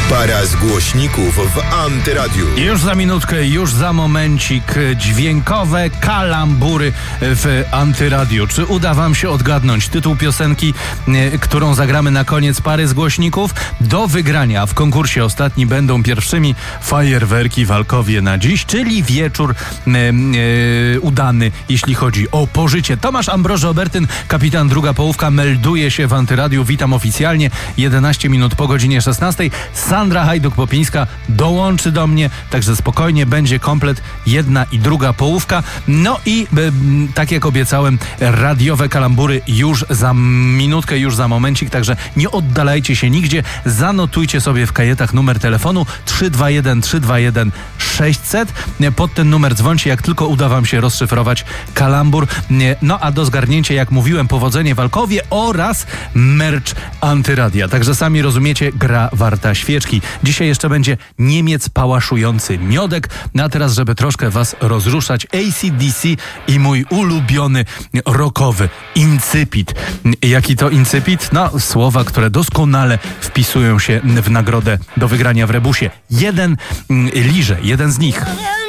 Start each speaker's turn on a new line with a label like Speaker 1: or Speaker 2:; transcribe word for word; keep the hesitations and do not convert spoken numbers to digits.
Speaker 1: Para z głośników w Antyradiu.
Speaker 2: Już za minutkę, już za momencik dźwiękowe kalambury w Antyradiu. Czy uda wam się odgadnąć tytuł piosenki, którą zagramy na koniec pary z głośników? Do wygrania w konkursie ostatni będą pierwszymi fajerwerki w Alkowie na dziś, czyli wieczór e, e, udany, jeśli chodzi o pożycie. Tomasz Ambroży Obertyn, kapitan druga połówka, melduje się w Antyradiu. Witam oficjalnie. jedenaście minut po godzinie szesnastej. Sandra Hajduk-Popińska dołączy do mnie, także spokojnie będzie komplet, jedna i druga połówka. No i e, tak jak obiecałem, radiowe kalambury już za minutkę, już za momencik, także nie oddalajcie się nigdzie. Zanotujcie sobie w kajetach numer telefonu trzy dwa jeden trzy dwa jeden sześćset. Pod ten numer dzwońcie, jak tylko uda wam się rozszyfrować kalambur. No a do zgarnięcia, jak mówiłem, powodzenie w Alkowie oraz merch Antyradia. Także sami rozumiecie, gra warta świeczki. Dzisiaj jeszcze będzie Niemiec pałaszujący miodek. No a teraz, żeby troszkę was rozruszać, A C D C i mój ulubiony rockowy Incipit. Jaki to Incipit? No, słowa, które doskonale wpisują się w nagrodę do wygrania w rebusie. Jeden liże, jeden z nich.